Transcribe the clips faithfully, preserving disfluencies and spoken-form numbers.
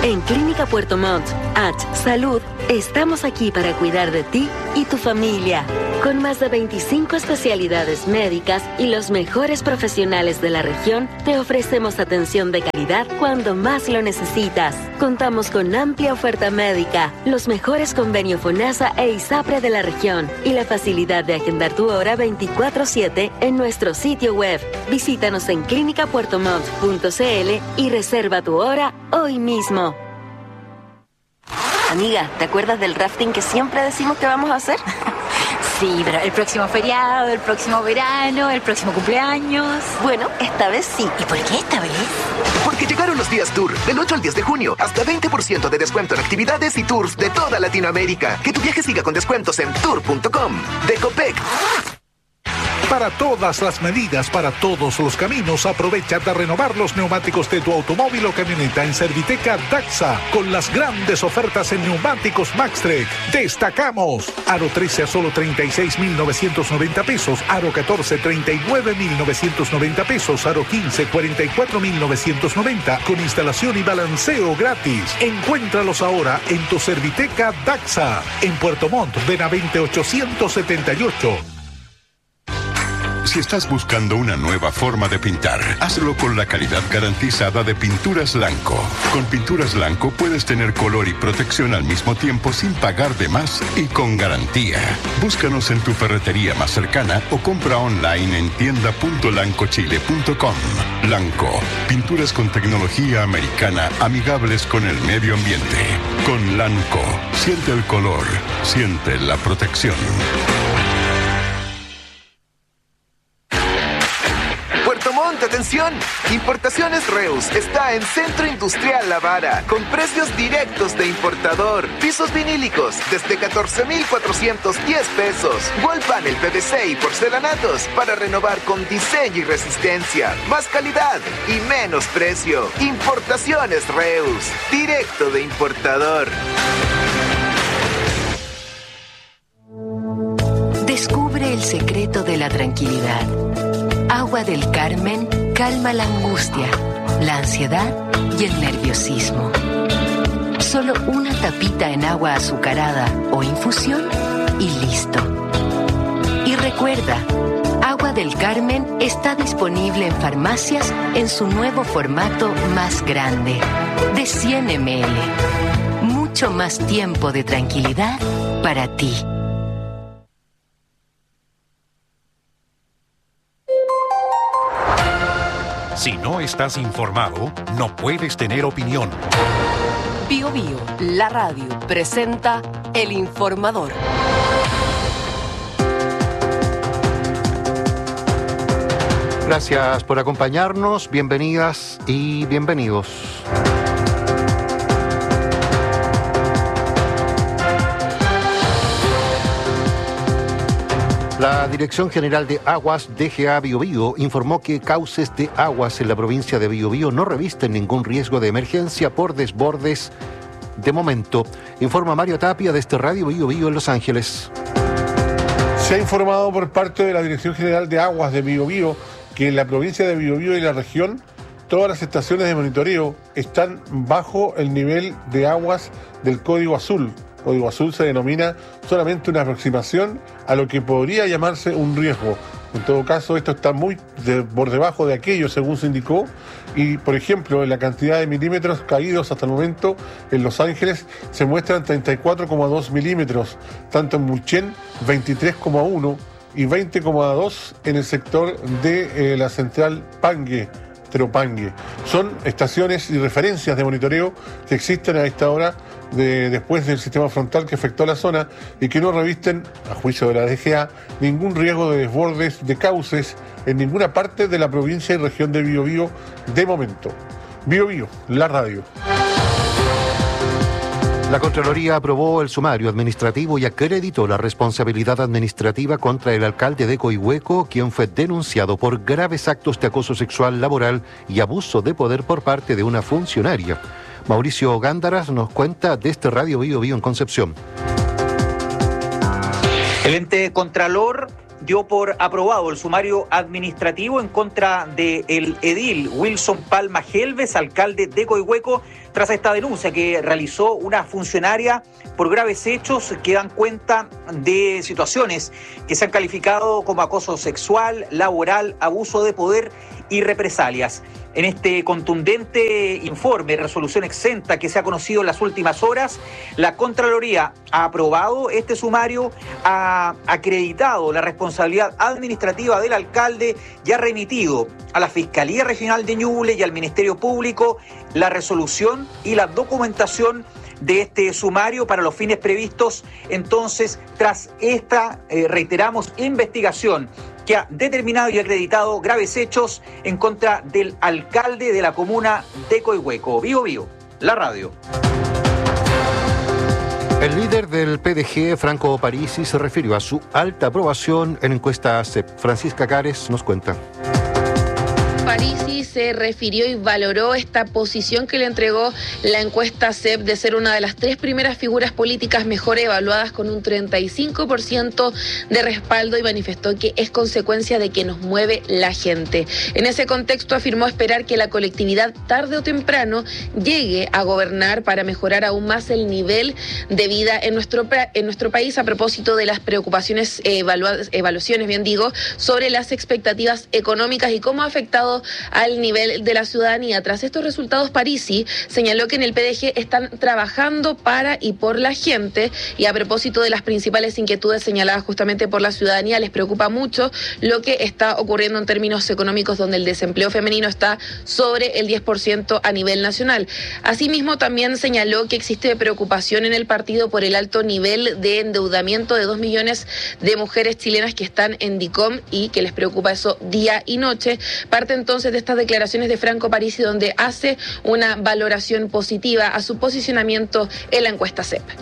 En Clínica Puerto Montt, H Salud, estamos aquí para cuidar de ti y tu familia. Con más de veinticinco especialidades médicas y los mejores profesionales de la región, te ofrecemos atención de calidad cuando más lo necesitas. Contamos con amplia oferta médica, los mejores convenios FONASA e ISAPRE de la región y la facilidad de agendar tu hora veinticuatro siete en nuestro sitio web. Visítanos en clínica puerto montt punto c l y reserva tu hora hoy mismo. Amiga, ¿te acuerdas del rafting que siempre decimos que vamos a hacer? Sí, pero el próximo feriado, el próximo verano, el próximo cumpleaños. Bueno, esta vez sí. ¿Y por qué esta vez? Porque llegaron los días Tour, del ocho al diez de junio, hasta veinte por ciento de descuento en actividades y tours de toda Latinoamérica. Que tu viaje siga con descuentos en tour punto com. De Copec. Para todas las medidas, para todos los caminos, aprovecha de renovar los neumáticos de tu automóvil o camioneta en Serviteca Daxa, con las grandes ofertas en neumáticos Maxtrek. Destacamos: Aro trece a solo treinta y seis mil novecientos noventa pesos, Aro catorce treinta y nueve mil novecientos noventa pesos, Aro quince cuarenta y cuatro mil novecientos noventa, con instalación y balanceo gratis. Encuéntralos ahora en tu Serviteca Daxa, en Puerto Montt, Benavente ochocientos setenta y ocho. Si estás buscando una nueva forma de pintar, hazlo con la calidad garantizada de Pinturas Lanco. Con Pinturas Lanco puedes tener color y protección al mismo tiempo sin pagar de más y con garantía. Búscanos en tu ferretería más cercana o compra online en tienda punto lanco chile punto com. Lanco, pinturas con tecnología americana amigables con el medio ambiente. Con Lanco, siente el color, siente la protección. Atención, Importaciones Reus está en Centro Industrial La Vara, con precios directos de importador. Pisos vinílicos desde catorce mil cuatrocientos diez pesos. Wall panel P V C y porcelanatos para renovar con diseño y resistencia. Más calidad y menos precio. Importaciones Reus, directo de importador. Descubre el secreto de la tranquilidad. Agua del Carmen calma la angustia, la ansiedad y el nerviosismo. Solo una tapita en agua azucarada o infusión y listo. Y recuerda, Agua del Carmen está disponible en farmacias en su nuevo formato más grande, de cien mililitros. Mucho más tiempo de tranquilidad para ti. Si no estás informado, no puedes tener opinión. Bio Bio, la radio, presenta El Informador. Gracias por acompañarnos, bienvenidas y bienvenidos. La Dirección General de Aguas, D G A Biobío, informó que cauces de aguas en la provincia de Biobío no revisten ningún riesgo de emergencia por desbordes de momento. Informa Mario Tapia de este Radio Biobío en Los Ángeles. Se ha informado por parte de la Dirección General de Aguas de Biobío que en la provincia de Biobío y la región todas las estaciones de monitoreo están bajo el nivel de aguas del Código Azul. Código Azul se denomina solamente una aproximación a lo que podría llamarse un riesgo. En todo caso, esto está muy de, por debajo de aquello, según se indicó. Y, por ejemplo, en la cantidad de milímetros caídos hasta el momento en Los Ángeles se muestran treinta y cuatro coma dos milímetros, tanto en Mulchen, veintitrés coma uno y veinte coma dos en el sector de eh, la central Pangue, Teropangue. Son estaciones y referencias de monitoreo que existen a esta hora de, después del sistema frontal que afectó a la zona y que no revisten, a juicio de la D G A, ningún riesgo de desbordes de cauces en ninguna parte de la provincia y región de Biobío de momento. Biobío, la radio. La Contraloría aprobó el sumario administrativo y acreditó la responsabilidad administrativa contra el alcalde de Coihueco, quien fue denunciado por graves actos de acoso sexual laboral y abuso de poder por parte de una funcionaria. Mauricio Gándaras nos cuenta de este Radio Biobío en Concepción. El ente Contralor dio por aprobado el sumario administrativo en contra del edil Wilson Palma Gelves, alcalde de Coihueco, tras esta denuncia que realizó una funcionaria por graves hechos que dan cuenta de situaciones que se han calificado como acoso sexual, laboral, abuso de poder y represalias. En este contundente informe, resolución exenta que se ha conocido en las últimas horas, la Contraloría ha aprobado este sumario, ha acreditado la responsabilidad administrativa del alcalde y ha remitido a la Fiscalía Regional de Ñuble y al Ministerio Público la resolución y la documentación de este sumario para los fines previstos. Entonces, tras esta, eh, reiteramos, investigación que ha determinado y acreditado graves hechos en contra del alcalde de la comuna de Coihueco. Vivo, vivo, la radio. El líder del P D G, Franco Parisi, se refirió a su alta aprobación en encuesta C E P. Francisca Cares nos cuenta. Parisi se refirió y valoró esta posición que le entregó la encuesta C E P de ser una de las tres primeras figuras políticas mejor evaluadas con un treinta y cinco por ciento de respaldo y manifestó que es consecuencia de que nos mueve la gente. En ese contexto afirmó esperar que la colectividad tarde o temprano llegue a gobernar para mejorar aún más el nivel de vida en nuestro, en nuestro país a propósito de las preocupaciones, evaluadas, evaluaciones, bien digo, sobre las expectativas económicas y cómo ha afectado al nivel de la ciudadanía. Tras estos resultados, Parisi señaló que en el P D G están trabajando para y por la gente, y a propósito de las principales inquietudes señaladas justamente por la ciudadanía, les preocupa mucho lo que está ocurriendo en términos económicos, donde el desempleo femenino está sobre el diez por ciento a nivel nacional. Asimismo, también señaló que existe preocupación en el partido por el alto nivel de endeudamiento de dos millones de mujeres chilenas que están en DICOM y que les preocupa eso día y noche. Parte entonces de estas declaraciones de Franco Parisi, donde hace una valoración positiva a su posicionamiento en la encuesta C E P.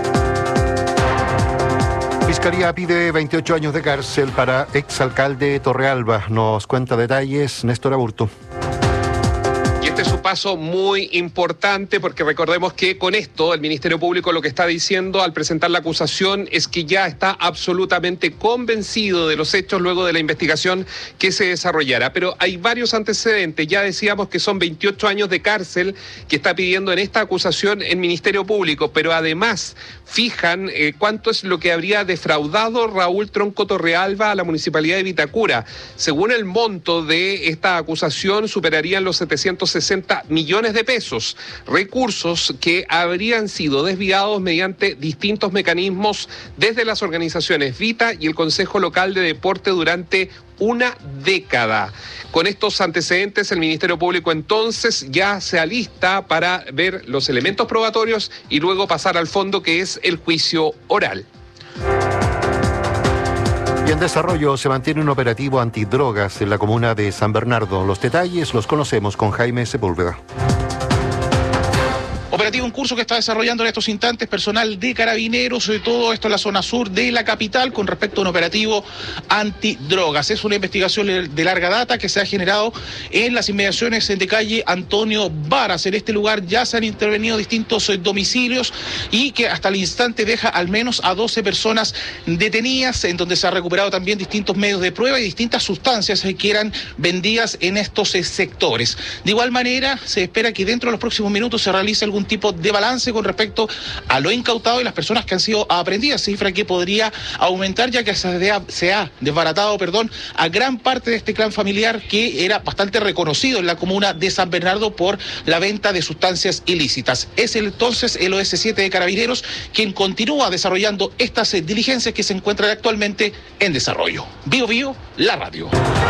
Fiscalía pide veintiocho años de cárcel para exalcalde Torrealba. Nos cuenta detalles Néstor Aburto. Y este es un paso muy importante porque recordemos que con esto el Ministerio Público lo que está diciendo al presentar la acusación es que ya está absolutamente convencido de los hechos luego de la investigación que se desarrollará. Pero hay varios antecedentes, ya decíamos que son veintiocho años de cárcel que está pidiendo en esta acusación el Ministerio Público, pero además fijan eh, cuánto es lo que habría defraudado Raúl Tronco Torrealba a la Municipalidad de Vitacura. Según el monto de esta acusación, superarían los setecientos sesenta millones de pesos, recursos que habrían sido desviados mediante distintos mecanismos desde las organizaciones Vita y el Consejo Local de Deporte durante una década. Con estos antecedentes, el Ministerio Público entonces ya se alista para ver los elementos probatorios y luego pasar al fondo, que es el juicio oral. Y en desarrollo se mantiene un operativo antidrogas en la comuna de San Bernardo. Los detalles los conocemos con Jaime Sepúlveda. Operativo en curso que está desarrollando en estos instantes personal de Carabineros, sobre todo esto en la zona sur de la capital, con respecto a un operativo antidrogas. Es una investigación de larga data que se ha generado en las inmediaciones de calle Antonio Varas. En este lugar ya se han intervenido distintos domicilios y que hasta el instante deja al menos a doce personas detenidas, en donde se ha recuperado también distintos medios de prueba y distintas sustancias que eran vendidas en estos sectores. De igual manera, se espera que dentro de los próximos minutos se realice algún tipo de balance con respecto a lo incautado y las personas que han sido aprehendidas, cifra que podría aumentar ya que se ha desbaratado, perdón, a gran parte de este clan familiar que era bastante reconocido en la comuna de San Bernardo por la venta de sustancias ilícitas. Es entonces el O S siete de Carabineros quien continúa desarrollando estas diligencias que se encuentran actualmente en desarrollo. Bio Bio, la radio.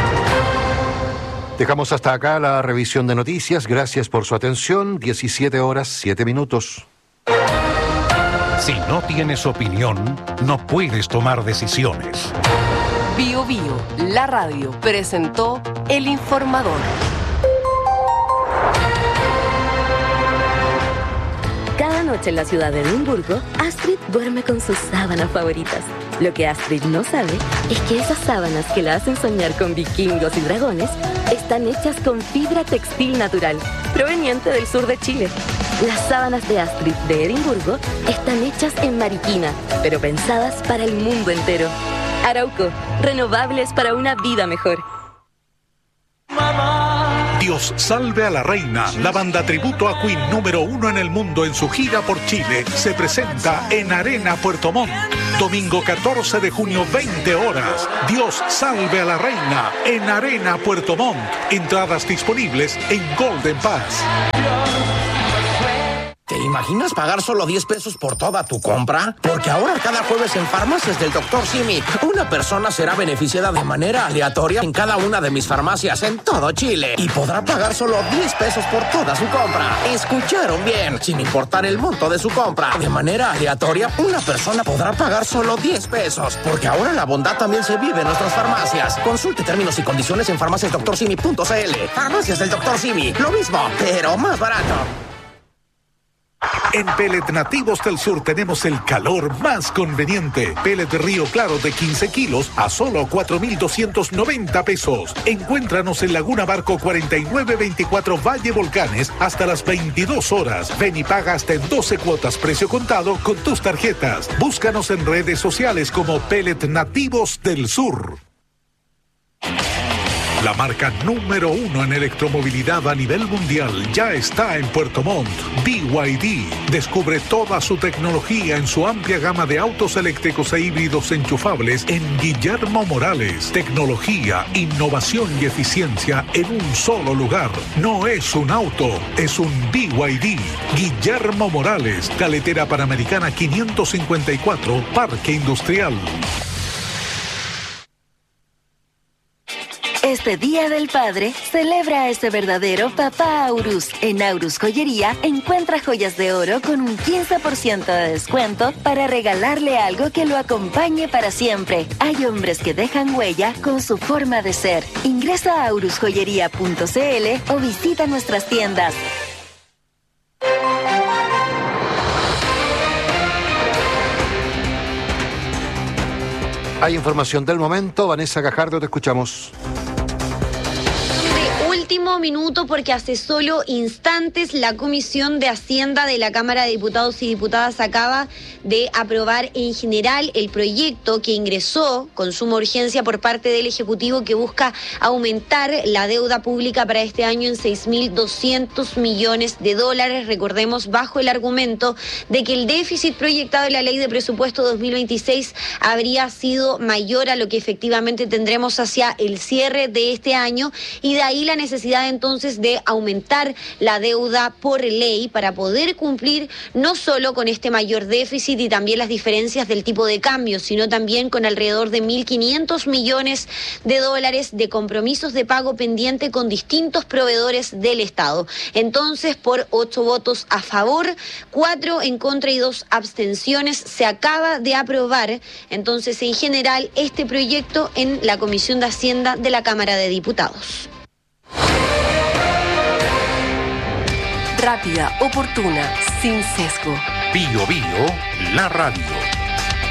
Dejamos hasta acá la revisión de noticias. Gracias por su atención. diecisiete horas, siete minutos. Si no tienes opinión, no puedes tomar decisiones. Bio Bio, la radio, presentó El Informador. Cada noche en la ciudad de Edimburgo, Astrid duerme con sus sábanas favoritas. Lo que Astrid no sabe es que esas sábanas que la hacen soñar con vikingos y dragones están hechas con fibra textil natural, proveniente del sur de Chile. Las sábanas de Astrid de Edimburgo están hechas en Mariquina, pero pensadas para el mundo entero. Arauco, renovables para una vida mejor. Dios salve a la reina, la banda tributo a Queen número uno en el mundo en su gira por Chile, se presenta en Arena Puerto Montt. Domingo catorce de junio, veinte horas. Dios salve a la reina en Arena Puerto Montt. Entradas disponibles en Golden Pass. ¿Te imaginas pagar solo diez pesos por toda tu compra? Porque ahora cada jueves en Farmacias del doctor Simi, una persona será beneficiada de manera aleatoria en cada una de mis farmacias en todo Chile y podrá pagar solo diez pesos por toda su compra. ¿Escucharon bien? Sin importar el monto de su compra. De manera aleatoria, una persona podrá pagar solo diez pesos. Porque ahora la bondad también se vive en nuestras farmacias. Consulte términos y condiciones en farmacias doctor simi punto c l. Farmacias del doctor Simi, lo mismo, pero más barato. En Pellet Nativos del Sur tenemos el calor más conveniente. Pellet Río Claro de quince kilos a solo cuatro mil doscientos noventa pesos. Encuéntranos en Laguna Barco cuarenta y nueve veinticuatro Valle Volcanes hasta las veintidós horas. Ven y paga hasta en doce cuotas precio contado con tus tarjetas. Búscanos en redes sociales como Pellet Nativos del Sur. La marca número uno en electromovilidad a nivel mundial ya está en Puerto Montt. B Y D. Descubre toda su tecnología en su amplia gama de autos eléctricos e híbridos enchufables en Guillermo Morales. Tecnología, innovación y eficiencia en un solo lugar. No es un auto, es un B Y D. Guillermo Morales, Carretera Panamericana quinientos cincuenta y cuatro, Parque Industrial. Este Día del Padre, celebra a ese verdadero papá Aurus. En Aurus Joyería, encuentra joyas de oro con un quince por ciento de descuento para regalarle algo que lo acompañe para siempre. Hay hombres que dejan huella con su forma de ser. Ingresa a aurus joyería punto c l o visita nuestras tiendas. Hay información del momento. Vanessa Gajardo, te escuchamos. Último minuto, porque hace solo instantes la Comisión de Hacienda de la Cámara de Diputados y Diputadas acaba de aprobar en general el proyecto que ingresó con suma urgencia por parte del Ejecutivo, que busca aumentar la deuda pública para este año en seis mil doscientos millones de dólares. Recordemos, bajo el argumento de que el déficit proyectado en la Ley de Presupuesto dos mil veintiséis habría sido mayor a lo que efectivamente tendremos hacia el cierre de este año, y de ahí la necesidad entonces de aumentar la deuda por ley para poder cumplir no solo con este mayor déficit y también las diferencias del tipo de cambio, sino también con alrededor de mil quinientos millones de dólares de compromisos de pago pendiente con distintos proveedores del Estado. Entonces, por ocho votos a favor, cuatro en contra y dos abstenciones, se acaba de aprobar entonces en general este proyecto en la Comisión de Hacienda de la Cámara de Diputados. Rápida, oportuna, sin sesgo. Bio Bio, la radio.